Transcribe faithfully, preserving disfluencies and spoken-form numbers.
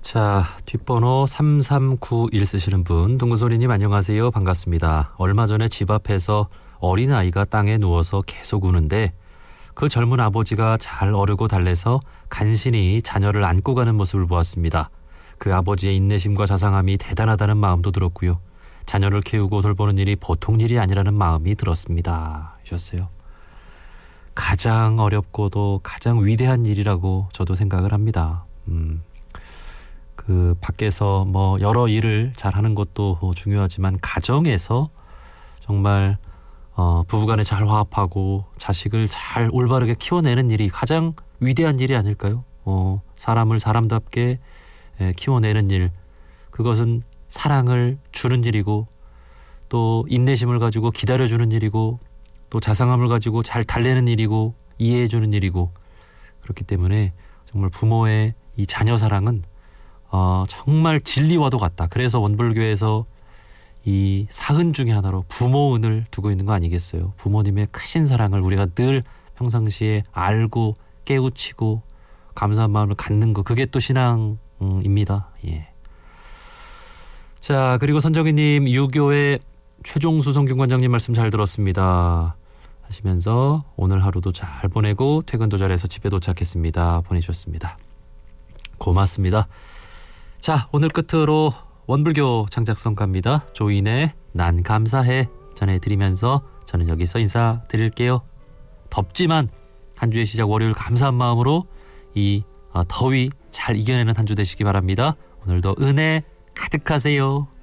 자, 뒷번호 삼삼구일 쓰시는 분, 둥근소리님 안녕하세요. 반갑습니다. 얼마 전에 집 앞에서 어린아이가 땅에 누워서 계속 우는데 그 젊은 아버지가 잘 어르고 달래서 간신히 자녀를 안고 가는 모습을 보았습니다. 그 아버지의 인내심과 자상함이 대단하다는 마음도 들었고요. 자녀를 키우고 돌보는 일이 보통 일이 아니라는 마음이 들었습니다. 하셨어요. 가장 어렵고도 가장 위대한 일이라고 저도 생각을 합니다. 음. 그 밖에서 뭐 여러 일을 잘하는 것도 중요하지만 가정에서 정말 어, 부부간에 잘 화합하고 자식을 잘 올바르게 키워내는 일이 가장 위대한 일이 아닐까요? 어, 사람을 사람답게 에, 키워내는 일, 그것은 사랑을 주는 일이고 또 인내심을 가지고 기다려주는 일이고 또 자상함을 가지고 잘 달래는 일이고 이해해주는 일이고, 그렇기 때문에 정말 부모의 이 자녀 사랑은 어, 정말 진리와도 같다. 그래서 원불교에서 이 사은 중에 하나로 부모은을 두고 있는 거 아니겠어요? 부모님의 크신 사랑을 우리가 늘 평상시에 알고 깨우치고 감사한 마음을 갖는 거, 그게 또 신앙입니다. 예. 자, 그리고 선정희님, 유교의 최종수 성균관장님 말씀 잘 들었습니다 하시면서 오늘 하루도 잘 보내고 퇴근도 잘해서 집에 도착했습니다 보내주셨습니다. 고맙습니다. 자, 오늘 끝으로 원불교 창작성가입니다. 조인의 난 감사해 전해드리면서 저는 여기서 인사드릴게요. 덥지만 한 주의 시작 월요일 감사한 마음으로 이 더위 잘 이겨내는 한 주 되시기 바랍니다. 오늘도 은혜 가득하세요.